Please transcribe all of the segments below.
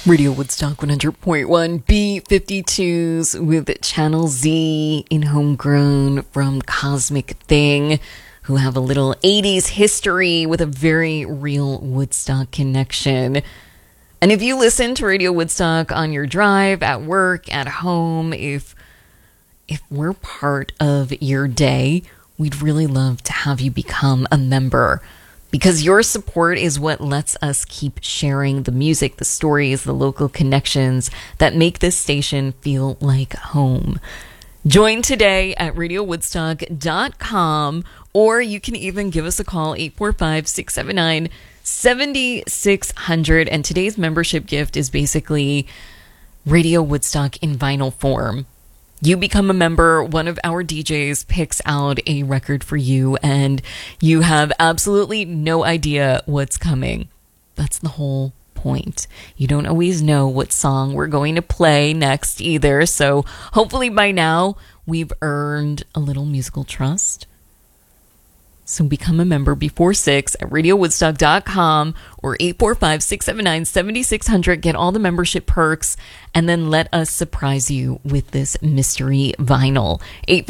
Radio Woodstock 100.1 B-52s with Channel Z in Homegrown from Cosmic Thing, who have a little 80s history with a very real Woodstock connection. And if you listen to Radio Woodstock on your drive, at work, at home, if we're part of your day, we'd really love to have you become a member, because your support is what lets us keep sharing the music, the stories, the local connections that make this station feel like home. Join today at radiowoodstock.com, or you can even give us a call, 845-679-7600. And today's membership gift is basically Radio Woodstock in vinyl form. You become a member, one of our DJs picks out a record for you, and you have absolutely no idea what's coming. That's the whole point. You don't always know what song we're going to play next either, so hopefully by now we've earned a little musical trust. So become a member before 6 at radiowoodstock.com or 845-679-7600. Get all the membership perks, and then let us surprise you with this mystery vinyl.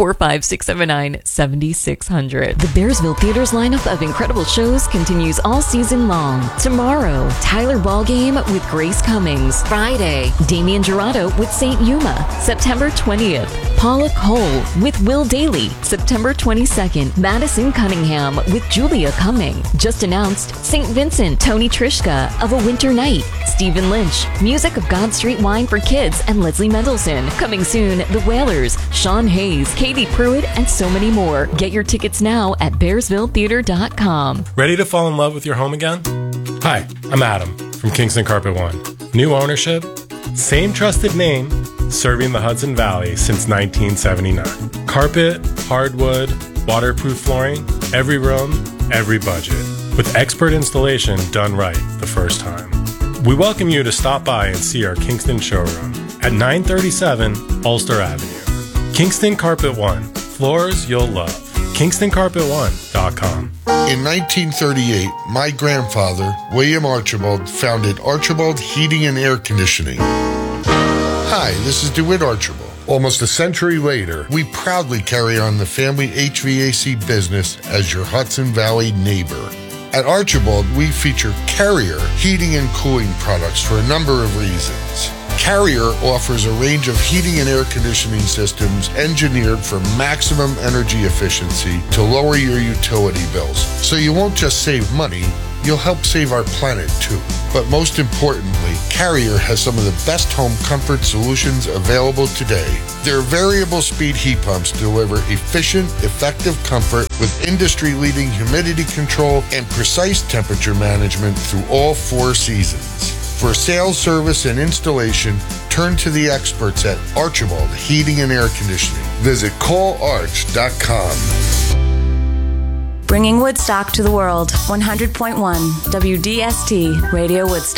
845-679-7600. The Bearsville Theater's lineup of incredible shows continues all season long. Tomorrow, Tyler Ballgame with Grace Cummings. Friday, Damian Gerardo with St. Yuma. September 20th, Paula Cole with Will Daly. September 22nd, Madison Cunningham with Julia Cumming. Just announced, St. Vincent, Tony Trishka of A Winter Night. Stephen Lynch, music of God Street Wine for Kids, and Leslie Mendelson. Coming soon, The Wailers, Sean Hayes, Katie Pruitt, and so many more. Get your tickets now at bearsvilletheater.com. Ready to fall in love with your home again? Hi, I'm Adam from Kingston Carpet One. New ownership, same trusted name, serving the Hudson Valley since 1979. Carpet, hardwood, waterproof flooring, every room, every budget, with expert installation done right the first time. We welcome you to stop by and see our Kingston showroom at 937 Ulster Avenue. Kingston Carpet One, floors you'll love. KingstonCarpet1.com. In 1938, my grandfather, William Archibald, founded Archibald Heating and Air Conditioning. Hi, this is DeWitt Archibald. Almost a century later, we proudly carry on the family HVAC business as your Hudson Valley neighbor. At Archibald, we feature Carrier heating and cooling products for a number of reasons. Carrier offers a range of heating and air conditioning systems engineered for maximum energy efficiency to lower your utility bills. So you won't just save money, you'll help save our planet too. But most importantly, Carrier has some of the best home comfort solutions available today. Their variable speed heat pumps deliver efficient, effective comfort with industry-leading humidity control and precise temperature management through all 4 seasons. For sales, service, and installation, turn to the experts at Archibald Heating and Air Conditioning. Visit callarch.com. Bringing Woodstock to the world. 100.1 WDST Radio Woodstock.